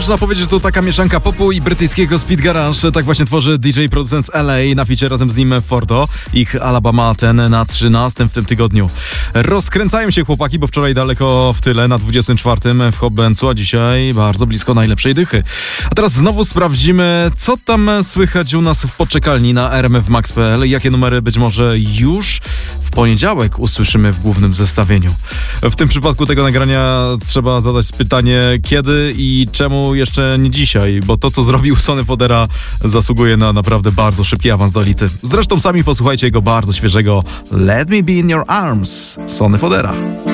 Można powiedzieć, że to taka mieszanka popu i brytyjskiego speed garage. Tak właśnie tworzy DJ producent z LA na ficie razem z nim Fordo. Ich Alabama ten na 13 w tym tygodniu. Rozkręcają się chłopaki, bo wczoraj daleko w tyle na 24 w Hobbencu, a dzisiaj bardzo blisko najlepszej dychy. A teraz znowu sprawdzimy, co tam słychać u nas w poczekalni na rmfmax.pl. Jakie numery być może już w poniedziałek usłyszymy w głównym zestawieniu. W tym przypadku tego nagrania trzeba zadać pytanie, kiedy i czemu jeszcze nie dzisiaj, bo to, co zrobił Sonny Fodera, zasługuje na naprawdę bardzo szybki awans do elity. Zresztą sami posłuchajcie jego bardzo świeżego Let Me Be In Your Arms, Sonny Fodera.